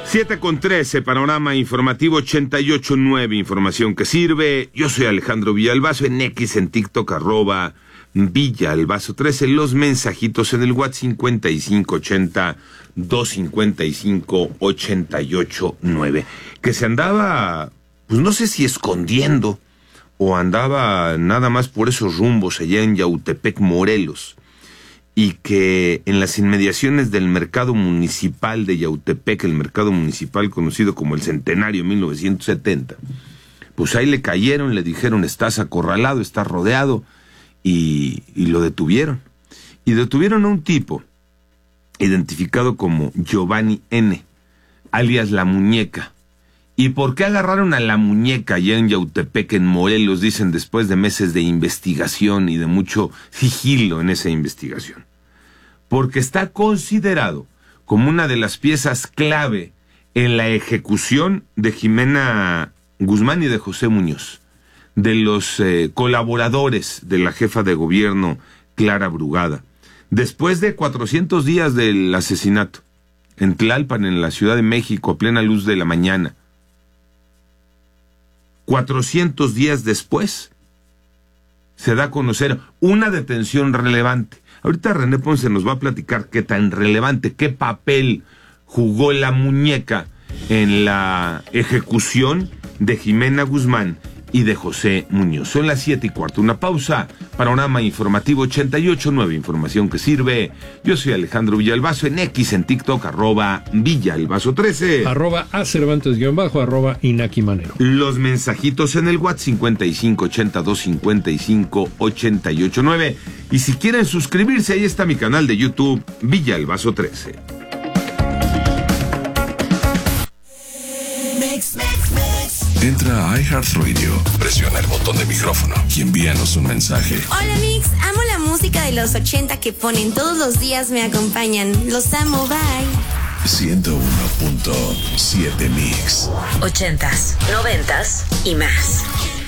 7:13, panorama informativo 88.9, información que sirve. Yo soy Alejandro Villalbazo, en X, en TikTok, @Villalbazo13, los mensajitos en el WhatsApp 5580-255-889, que se andaba, pues no sé si escondiendo, o andaba nada más por esos rumbos allá en Yautepec, Morelos, y que en las inmediaciones del mercado municipal de Yautepec, el mercado municipal conocido como el Centenario 1970, pues ahí le cayeron, le dijeron: estás acorralado, estás rodeado, y lo detuvieron. Y detuvieron a un tipo identificado como Giovanni N., alias La Muñeca. ¿Y por qué agarraron a La Muñeca allá en Yautepec, en Morelos? Dicen, después de meses de investigación y de mucho sigilo en esa investigación. Porque está considerado como una de las piezas clave en la ejecución de Jimena Guzmán y de José Muñoz, de los colaboradores de la jefa de gobierno Clara Brugada. Después de 400 días del asesinato, en Tlalpan, en la Ciudad de México, a plena luz de la mañana, 400 días después, se da a conocer una detención relevante. Ahorita René Ponce nos va a platicar qué tan relevante, qué papel jugó La Muñeca en la ejecución de Jimena Guzmán y de José Muñoz. Son las 7:15, una pausa, panorama informativo 88.9, información que sirve. Yo soy Alejandro Villalbazo, en X, en TikTok, @Villalbazo13, @Cervantes_, @Inaki Manero. Los mensajitos en el WhatsApp 5580-255-889. Y si quieren suscribirse, ahí está mi canal de YouTube, Villalbazo13. Entra a iHeartRadio, presiona el botón de micrófono y envíanos un mensaje. Hola Mix, amo la música de los 80 que ponen todos los días, me acompañan. Los amo, bye. 101.7 Mix. 80s, 90s y más.